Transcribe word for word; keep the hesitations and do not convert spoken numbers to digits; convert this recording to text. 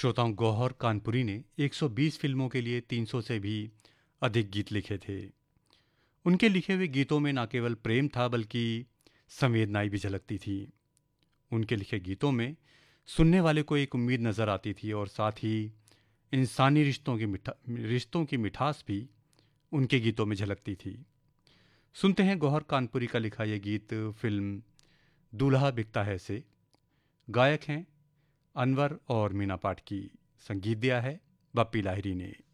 श्रोताओं, गौहर कानपुरी ने एक सौ बीस फिल्मों के लिए तीन सौ से भी अधिक गीत लिखे थे। उनके लिखे हुए गीतों में न केवल प्रेम था बल्कि संवेदनाएं भी झलकती थी। उनके लिखे गीतों में सुनने वाले को एक उम्मीद नज़र आती थी और साथ ही इंसानी रिश्तों की मिठा रिश्तों की मिठास भी उनके गीतों में झलकती थी। सुनते हैं गौहर कानपुरी का लिखा यह गीत फिल्म दूल्हा बिकता है से। गायक हैं अनवर और मीना पाटकी। संगीत दिया है बप्पी लाहिरी ने।